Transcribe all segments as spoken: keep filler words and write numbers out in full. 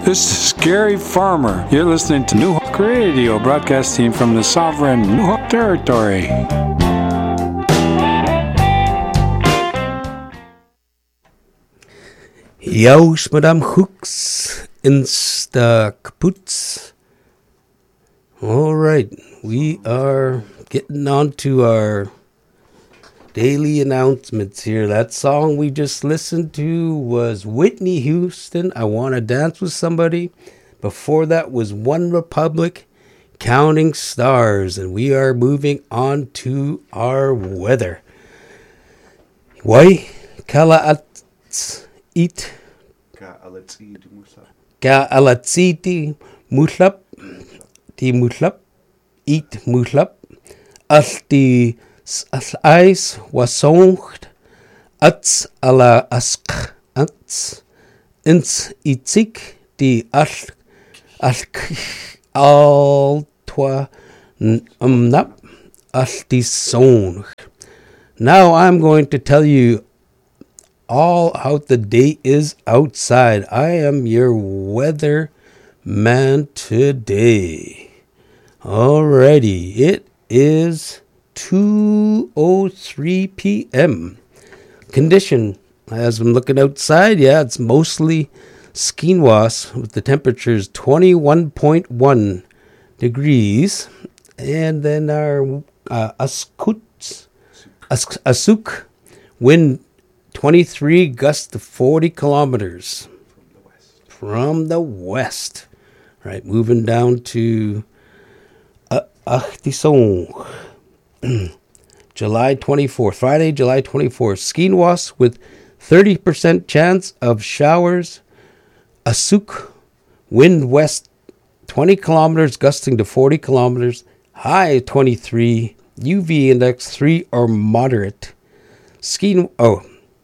This is Gary Farmer. You're listening to Newhawk Radio, broadcasting from the sovereign Newhawk territory. Jous Madame Hooks Insta Kaputs. All right, we are getting on to our daily announcements here. That song we just listened to was Whitney Houston, I Want to Dance with Somebody. Before that was One Republic, Counting Stars. And we are moving on to our weather. Wai Kalaats Eat Ka'alatsiti Muslap Ti Muslap Eat Muslap Alti As wasongt ats ala ask ats ins itzik di al al twa umnap alti song. Now I'm going to tell you all how the day is outside. I am your weather man today. Alrighty, it is two oh three p.m. Condition, as I'm looking outside, yeah, it's mostly skinwas with the temperatures twenty-one point one degrees. And then our uh, Askuts, As- Asuk, wind twenty-three, gust to forty kilometers from the west. From the west. Right, moving down to uh, Achtisong. July twenty-fourth, Friday, July twenty-fourth. Skinwas with thirty percent chance of showers. Asuk, wind west twenty kilometers, gusting to forty kilometers. High twenty-three, U V index three or moderate. Skin, oh,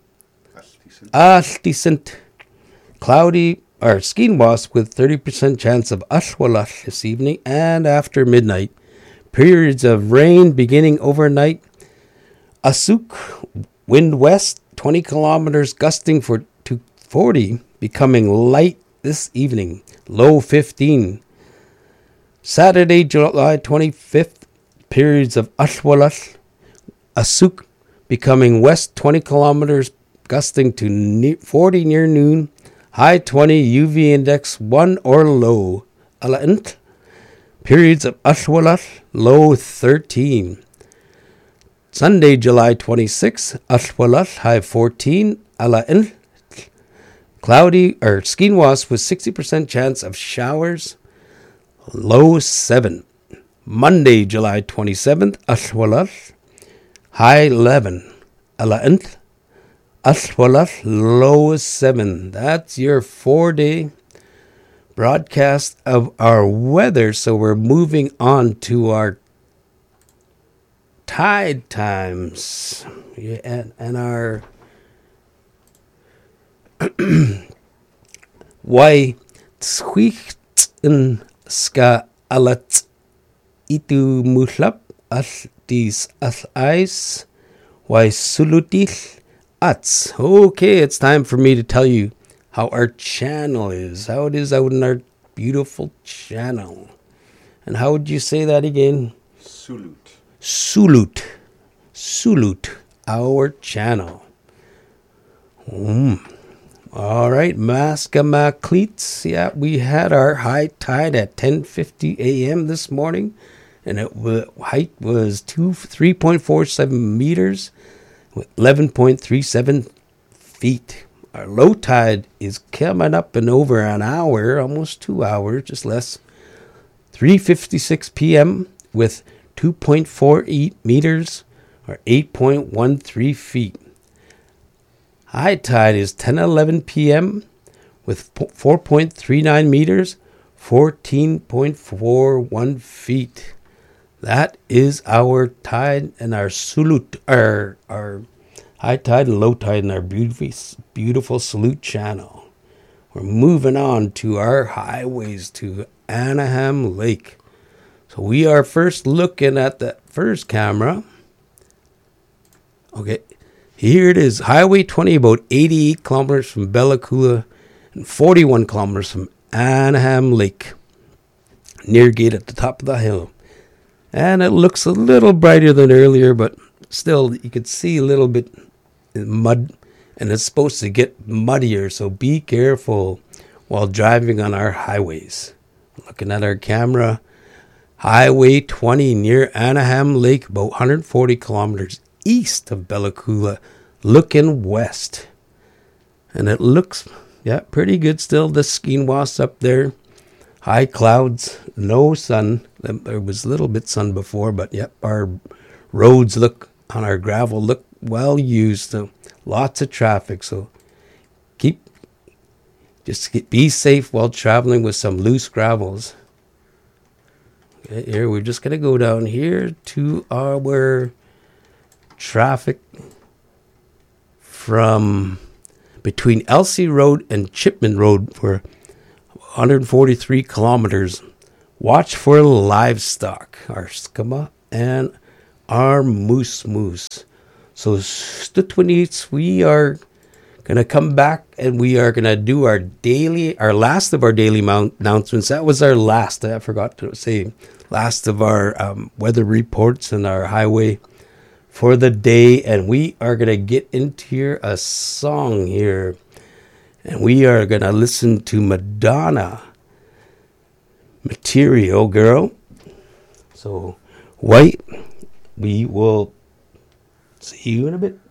as decent. Cloudy, or Skinwas with thirty percent chance of ashwalach this evening and after midnight. Periods of rain beginning overnight. Asuk, wind west, twenty kilometers, gusting for to forty, becoming light this evening. Low fifteen. Saturday, July twenty-fifth, periods of Ashwalach. Asuk, becoming west, twenty kilometers, gusting to ne- forty near noon. High twenty, U V index one or low. Alaint. Periods of Ashwalach, low thirteen. Sunday, July twenty-sixth, Ashwalach, high fourteen. Alain, cloudy, or Skinwas with sixty percent chance of showers, low seven. Monday, July twenty-seventh, Ashwalach, high eleven. Alain, Ashwalach, low seven. That's your four-day broadcast of our weather. So we're moving on to our tide times, yeah, and, and our why tswichten ska alat itu muslap as dis as ice why sulutil ats. Okay, it's time for me to tell you how our channel is, how it is out in our beautiful channel. And how would you say that again? Sulut. Sulut. Sulut. Our channel. Mm. All right, Maskama cleats. Yeah, we had our high tide at ten fifty a.m. this morning, and it was, height was two three point four seven meters with eleven point three seven feet. Our low tide is coming up in over an hour, almost two hours, just less. three fifty-six p.m. with two point four eight meters or eight point one three feet. High tide is ten eleven p.m. with four point three nine meters, fourteen point four one feet. That is our tide and our sulut, our, our high tide and low tide in our beautiful, beautiful Salute channel. We're moving on to our highways to Anaheim Lake. So we are first looking at the first camera. Okay, here it is. Highway twenty, about eighty-eight kilometers from Bella Coola and forty-one kilometers from Anaheim Lake. Near gate at the top of the hill. And it looks a little brighter than earlier, but still you could see a little bit mud. And it's supposed to get muddier, so be careful while driving on our highways. Looking at our camera, Highway twenty near Anaheim Lake, about one hundred forty kilometers east of Bella Coola, looking west. And it looks, yeah, pretty good still. The Skeenwas up there. High clouds, no sun. There was a little bit sun before, but yep, our roads look, on our gravel look well used. So lots of traffic, so keep, just get, be safe while traveling with some loose gravels. Okay, here, we're just going to go down here to our traffic from between Elsie Road and Chipman Road for one hundred forty-three kilometers. Watch for livestock, our skama and our moose moose. So, Stutwinites, we are going to come back and we are going to do our daily, our last of our daily mount announcements. That was our last, I forgot to say, last of our um, weather reports and our highway for the day. And we are going to get into here a song here. And we are going to listen to Madonna, Material Girl. So, White, we will see you in a bit.